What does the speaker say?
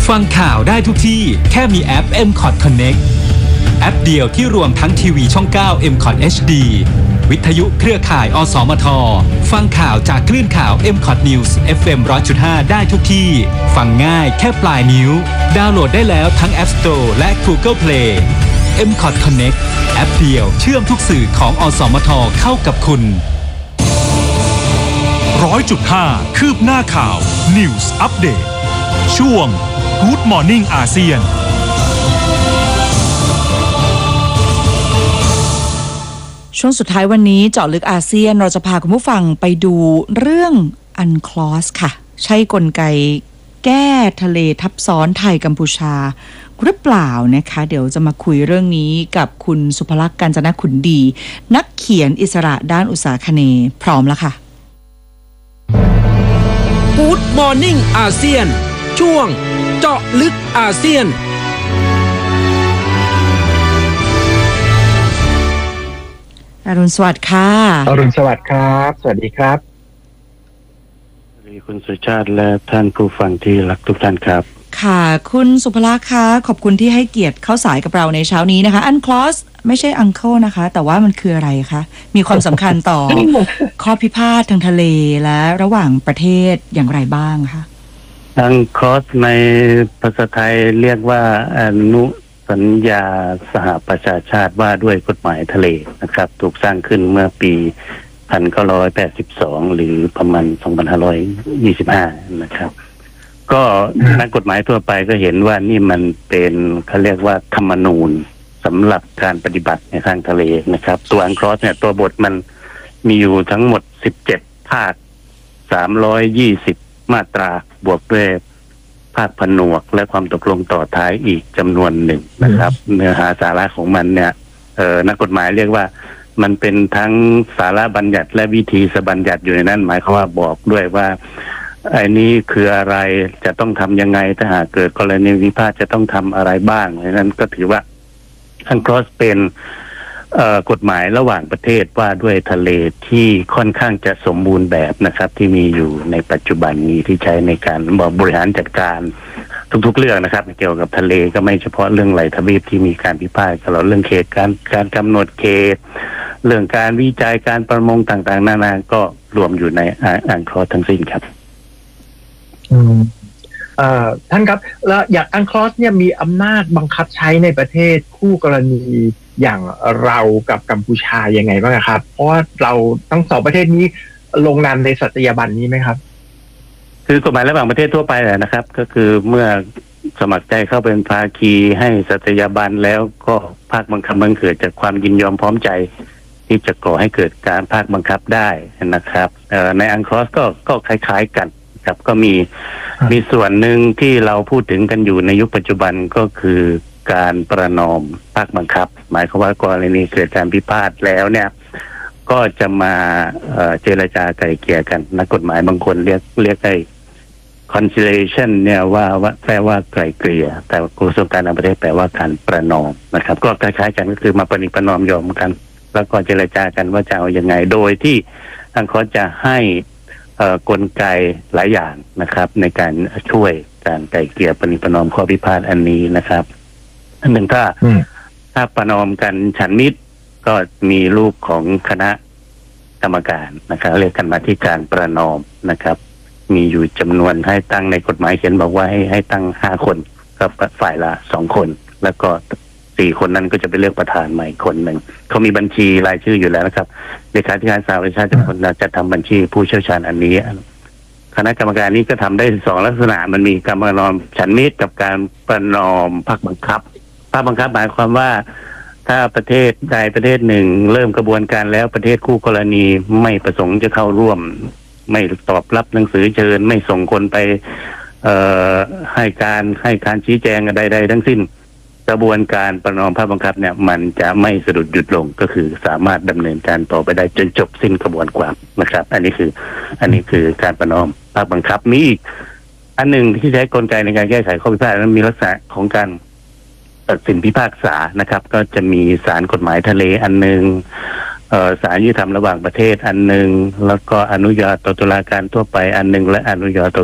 ฟังข่าวได้ทุกที่แค่มีแอป MCOT Connect แอปเดียวที่รวมทั้งทีวีช่อง 9 MCOT HD วิทยุเครือข่ายอสมทฟังข่าวจากคลื่นข่าว MCOT News FM 100.5 ได้ทุกที่ฟังง่ายแค่ปลายนิ้วดาวน์โหลดได้แล้วทั้ง App Store และ Google Play MCOT Connect แอปเดียวเชื่อมทุกสื่อของอสมทเข้ากับคุณ 100.5 คืบหน้าข่าว News Update ช่วง Good Morning อาเซียนช่วงสุดท้ายวันนี้เจาะลึกอาเซียนเราจะพาคุณผู้ฟังไปดูเรื่อง UNCLOS ค่ะใช่กลไกแก้ทะเลทับซ้อนไทยกัมพูชาหรือเปล่านะคะเดี๋ยวจะมาคุยเรื่องนี้กับคุณสุภลักษณ์ กาญจนขุนดีนักเขียนอิสระด้านอุตสาคเนย์พร้อมแล้วค่ะ Good Morning อาเซียนช่วงเจาะลึกอาเซียนอรุณสวัสดิ์ค่ะอรุณสวัสดิ์ครับสวัสดีครับสวัสดีคุณสุชาติและท่านผู้ฟังที่รักทุกท่านครับค่ะคุณสุภลักษณ์คะขอบคุณที่ให้เกียรติเข้าสายกับเราในเช้านี้นะคะ UNCLOS ไม่ใช่อังเคิลนะคะแต่ว่ามันคืออะไรคะมีความสำคัญต่อ ข้อพิพาททางทะเลและระหว่างประเทศอย่างไรบ้างคะ UNCLOS ในภาษาไทยเรียกว่าอนุสัญญาสหประชาชาติว่าด้วยกฎหมายทะเลนะครับถูกสร้างขึ้นเมื่อปี1982หรือประมาณ2525นะครับก็นักกฎหมายทั่วไปก็เห็นว่านี่มันเป็นเขาเรียกว่าธรรมนูญสำหรับการปฏิบัติในทางทะเลนะครับตัวUNCLOSเนี่ยตัวบทมันมีอยู่ทั้งหมด17ภาค320มาตราบวกด้วยภาคผนวกและความตกลงต่อท้ายอีกจำนวนหนึ่งนะครับเนื้อหาสาระของมันเนี่ยนักกฎหมายเรียกว่ามันเป็นทั้งสาระบัญญัติและวิธีบัญญัติอยู่ในนั้นหมายความว่าบอกด้วยว่าไอ้นี้คืออะไรจะต้องทำยังไงถ้าหากเกิดกรณีวิพาทจะต้องทำอะไรบ้างดังนั้นก็ถือว่าUNCLOSเป็นกฎหมายระหว่างประเทศว่าด้วยทะเลที่ค่อนข้างจะสมบูรณ์แบบนะครับที่มีอยู่ในปัจจุบันนี้ที่ใช้ในการบริหารจัดการทุกๆเรื่องนะครับเกี่ยวกับทะเลก็ไม่เฉพาะเรื่องไหลทวีปที่มีการพิพาทตลอดเรื่องเขตการกำหนดเขตเรื่องการวิจัยการประมงต่างๆนานาก็รวมอยู่ในUNCLOSทั้งสิ้นครับท่านครับแล้วอย่างUNCLOSเนี่ยมีอำนาจบังคับใช้ในประเทศคู่กรณีอย่างเรากับกัมพูชายังไงบ้างครับเพราะว่าเราทั้งสองประเทศนี้ลงนามในสัตยาบันนี้ไหมครับคือกฎหมายระหว่างประเทศทั่วไปแหละนะครับก็คือเมื่อสมัครใจเข้าเป็นภาคีให้สัตยาบันแล้วก็ภาคบังคับมันเกิดจากความยินยอมพร้อมใจที่จะก่อให้เกิดการภาคบังคับได้นะครับในUNCLOSก็คล้ายๆกันครับก็มีส่วนหนึ่งที่เราพูดถึงกันอยู่ในยุคปัจจุบันก็คือการประนอมภาคบังคับหมายความว่ากรณีเกิดการพิพาทแล้วเนี่ยก็จะมาเจรจาไกล่เกลี่ยกันนักกฎหมายบางคนเรียกไอ้ conciliation เนี่ยว่าแปลว่าไกล่เกลี่ยแต่กระทรวงการต่างประเทศแปลว่าการประนอมนะครับก็คล้ายๆกันก็คือมาประนอมยอมกันแล้วก็เจรจากันว่าจะเอายังไงโดยที่UNCLOSจะให้กลไกหลายอย่างนะครับในการช่วยการไกล่เกลี่ยประนอมข้อพิพาทอันนี้นะครับอันหนึ่งถ้าประนอมกันฉันมิตรก็มีรูปของคณะกรรมการนะครับเรียกกรรมาธิการประนอมนะครับมีอยู่จำนวนให้ตั้งในกฎหมายเขียนบอกว่าให้ตั้ง5 คนกับฝ่ายละ2 คนแล้วก็4 คนนั้นก็จะไปเลือกประธานใหม่คนหนึ่งเขามีบัญชีรายชื่ออยู่แล้วนะครับเลขาธิการสหประชาชาติเป็นคนจะทำบัญชีผู้เชี่ยวชาญอันนี้คณะกรรมการนี้ก็ทำได้2 ลักษณะมันมีการประนอมฉันมิตรกับการประนอมภาคบังคับภาคบังคับหมายความว่าถ้าประเทศใดประเทศหนึ่งเริ่มกระบวนการแล้วประเทศคู่กรณีไม่ประสงค์จะเข้าร่วมไม่ตอบรับหนังสือเชิญไม่ส่งคนไปให้การชี้แจงใดๆทั้งสิ้นกระบวนการประนอมภาคบังคับเนี่ยมันจะไม่สะดุดหยุดลงก็คือสามารถดำเนินการต่อไปได้จนจบสิ้นกระบวนความนะครับอันนี้คือการประนอมภาคบังคับมีอีกอันหนึ่งที่ใช้กลไกในการแก้ไขข้อพิพาทนั้นมีลักษณะของการตัดสินพิพากษานะครับก็จะมีศาลกฎหมายทะเลอันหนึ่งศาลยุติธรรมระหว่างประเทศอันหนึ่งแล้วก็อนุญาโตตุลาการทั่วไปอันหนึ่งและอนุญาโต